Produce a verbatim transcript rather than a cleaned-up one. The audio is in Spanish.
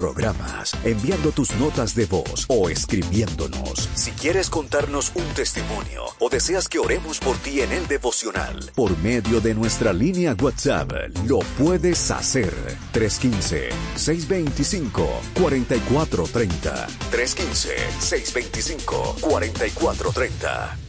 programas, enviando tus notas de voz o escribiéndonos. Si quieres contarnos un testimonio o deseas que oremos por ti en el devocional, por medio de nuestra línea WhatsApp, lo puedes hacer. tres uno cinco, seis dos cinco, cuatro cuatro tres cero. tres uno cinco, seis dos cinco, cuatro cuatro tres cero.